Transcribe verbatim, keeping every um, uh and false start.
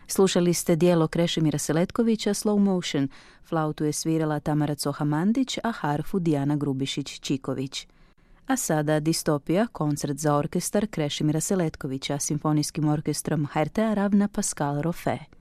Slušali ste dijelo Krešimira Seletkovića Slow Motion, flautu je svirala Tamara Coha-Mandić, a harfu Dijana Grubišić-Čiković. A sada Distopija, koncert za orkestar Krešimira Seletkovića, simfonijskim orkestrom H R T-a Ravna Pascal Rofe.